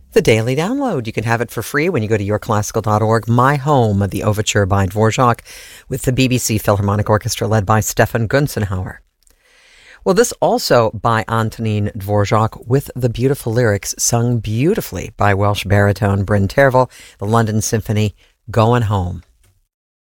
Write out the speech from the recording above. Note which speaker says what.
Speaker 1: The Daily Download. You can have it for free when you go to yourclassical.org. My Home, the overture by Dvorak, with the BBC Philharmonic Orchestra led by Stefan Gunzenhauer. Well, this also by Antonín Dvorak with the beautiful lyrics sung beautifully by Welsh baritone Bryn Terfel, the London Symphony, Going Home.